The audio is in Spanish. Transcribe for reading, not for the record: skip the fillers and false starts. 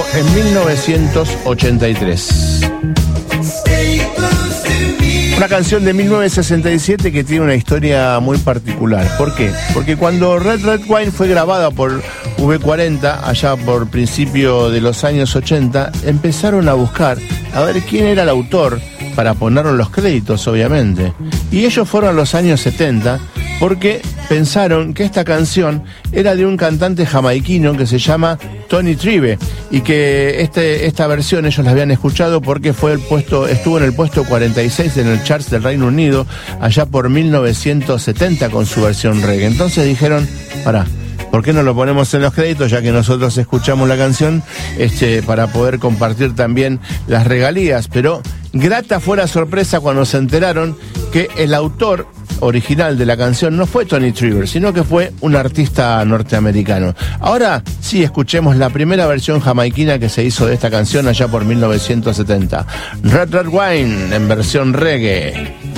en 1983. Una canción de 1967 que tiene una historia muy particular. ¿Por qué? Porque cuando Red Red Wine fue grabada por V40, allá por principio de los años 80, empezaron a buscar a ver quién era el autor para ponerlo en los créditos, obviamente. Y ellos fueron a los años 70 porque pensaron que esta canción era de un cantante jamaiquino que se llama Tony Tribe y que esta versión ellos la habían escuchado porque estuvo en el puesto 46 en el charts del Reino Unido allá por 1970 con su versión reggae. Entonces dijeron, pará, ¿por qué no lo ponemos en los créditos ya que nosotros escuchamos la canción para poder compartir también las regalías? Pero grata fue la sorpresa cuando se enteraron que el autor original de la canción no fue Tony Tribe, sino que fue un artista norteamericano. Ahora sí, escuchemos la primera versión jamaiquina que se hizo de esta canción allá por 1970. Red Red Wine en versión reggae.